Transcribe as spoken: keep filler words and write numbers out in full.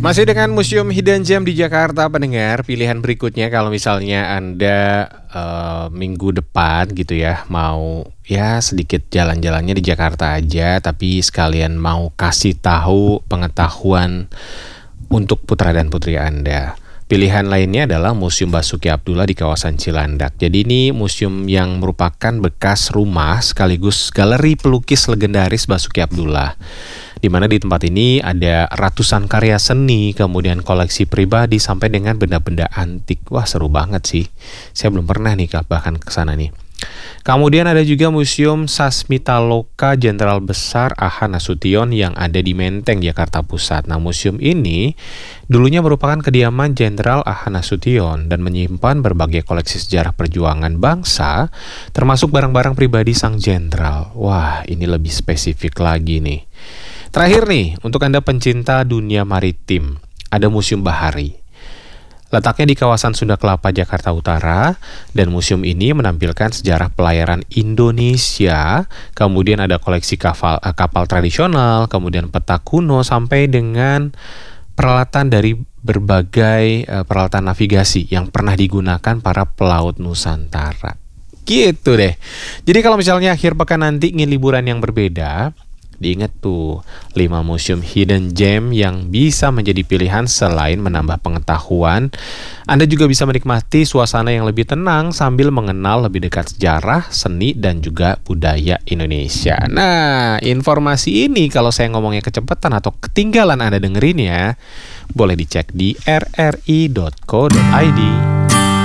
Masih dengan Museum Hidden Gem di Jakarta, pendengar. Pilihan berikutnya kalau misalnya Anda uh, minggu depan gitu ya, mau ya sedikit jalan-jalannya di Jakarta aja, tapi sekalian mau kasih tahu pengetahuan untuk putra dan putri Anda. Pilihan lainnya adalah Museum Basuki Abdullah di kawasan Cilandak. Jadi ini museum yang merupakan bekas rumah sekaligus galeri pelukis legendaris Basuki Abdullah. Di mana di tempat ini ada ratusan karya seni, kemudian koleksi pribadi sampai dengan benda-benda antik. Wah, seru banget sih. Saya belum pernah nih bahkan ke sana nih. Kemudian ada juga Museum Sasmitaloka Jenderal Besar A H Nasution yang ada di Menteng, Jakarta Pusat. Nah, museum ini dulunya merupakan kediaman Jenderal A H Nasution dan menyimpan berbagai koleksi sejarah perjuangan bangsa, termasuk barang-barang pribadi sang jenderal. Wah, ini lebih spesifik lagi nih. Terakhir nih, untuk Anda pencinta dunia maritim, ada Museum Bahari. Letaknya di kawasan Sunda Kelapa, Jakarta Utara, dan museum ini menampilkan sejarah pelayaran Indonesia, kemudian ada koleksi kapal, kapal tradisional, kemudian peta kuno, sampai dengan peralatan dari berbagai uh, peralatan navigasi yang pernah digunakan para pelaut Nusantara. Gitu deh. Jadi kalau misalnya akhir pekan nanti ingin liburan yang berbeda, diingat tuh lima museum hidden gem yang bisa menjadi pilihan. Selain menambah pengetahuan, Anda juga bisa menikmati suasana yang lebih tenang sambil mengenal lebih dekat sejarah, seni, dan juga budaya Indonesia. Nah, informasi ini kalau saya ngomongnya kecepatan atau ketinggalan Anda dengerin ya, boleh dicek di r r i dot co dot i d.